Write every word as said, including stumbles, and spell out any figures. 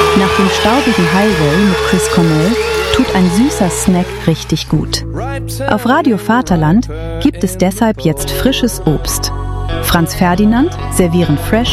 Nach dem staubigen Highway mit Chris Cornell tut ein süßer Snack richtig gut. Auf Radio Vaterland gibt es deshalb jetzt frisches Obst. Franz Ferdinand servieren fresh